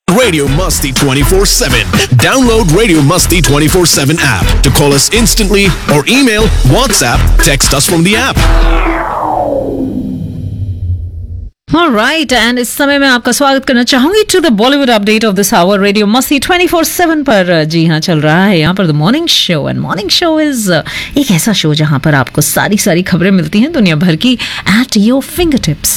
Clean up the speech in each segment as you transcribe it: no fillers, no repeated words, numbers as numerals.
Radio Musti 24/7. Download Radio Musti 24/7 app to call us instantly or email, WhatsApp, text us from the app. Alright, and इस समय मैं आपका स्वागत करना चाहूंगी to the Bollywood update of this our radio मस्ती 24/7 पर। जी हाँ, चल रहा है यहाँ पर the morning show, and morning show is एक ऐसा शो जहाँ पर आपको सारी खबरें मिलती हैं दुनिया भर की एट योर फिंगर टिप्स।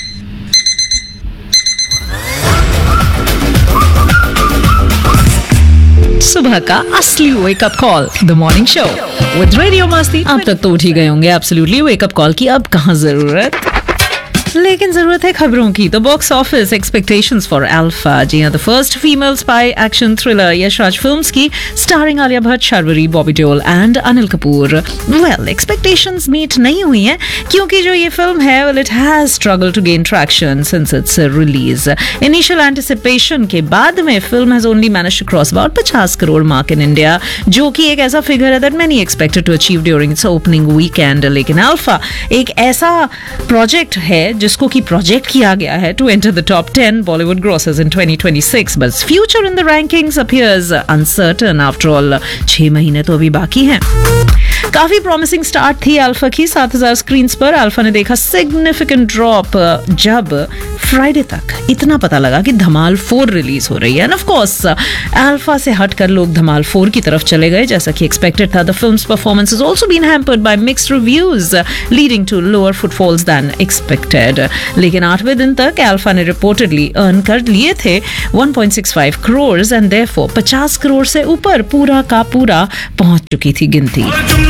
सुबह का असली wake up call, the morning show with radio मस्ती। अब तक तो उठ ही गए होंगे एब्सोल्युटली वेकअप कॉल की, अब कहाँ जरूरत, लेकिन जरूरत है खबरों की। तो box office expectations for alpha. जी हाँ, the first female spy action thriller Yashraj films की, starring Alia Bhatt, Sharvari, Bobby Deol and Anil Kapoor. Well, expectations meet नहीं हुई हैं क्योंकि जो ये फिल्म है, well, it has struggle to gain traction since it's release. Initial anticipation के बाद में film has only managed to cross about 50 crore mark in India, जो कि एक ऐसा फिगर है that many expected to achieve during its opening weekend. लेकिन alpha एक ऐसा प्रोजेक्ट है जिसको की प्रोजेक्ट किया गया है to enter the top 10 Bollywood grocers in 2026, but future in the rankings appears uncertain. After all 6 महीने तो अभी बाकी हैं। काफी प्रॉमिसिंग स्टार्ट थी अल्फा की 7000 स्क्रीन्स पर। अल्फा ने देखा सिग्निफिकेंट ड्रॉप जब फ्राइडे तक इतना पता लगा कि धमाल 4 रिलीज हो रही है, एंड ऑफ कोर्स अल्फा से हटकर लोग धमाल 4 की तरफ चले गए जैसा कि एक्सपेक्टेड था। The films performance has also been hampered bye mixed reviews leading to lower footfalls then expected. लेकिन 8वें दिन तक अल्फा ने रिपोर्टेडली अर्न कर लिए थे 1.65 करोड़ एंड देयरफॉर 50 करोड़ से ऊपर पूरा का पूरा पहुंच चुकी थी गिनती।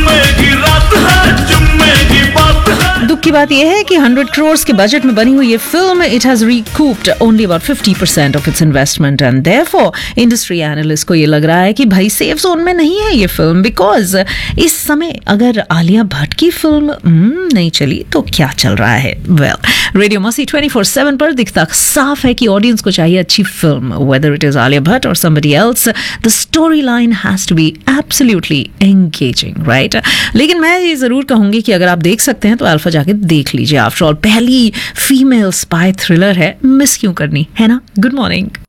दुख की बात यह है कि 100 करोड़ के बजट में बनी हुई ये film, it has recouped only about 50% of its investment, and therefore industry analyst को ये लग रहा है कि भाई सेफ जोन में नहीं है ये फिल्म, बिकॉज इस समय अगर आलिया भट्ट की फिल्म नहीं चली तो क्या चल रहा है। वेल, रेडियो मस्ती 24/7 पर दिखता साफ है कि ऑडियंस को चाहिए अच्छी film, whether it is Alia Bhatt और somebody else, the storyline has to be absolutely engaging, right? लेकिन मैं ये जरूर कहूंगी कि अगर आप देख सकते हैं तो अल्फा जाके देख लीजिए। आफ्टर ऑल पहली फीमेल स्पाई थ्रिलर है, मिस क्यों करनी है ना। Good morning.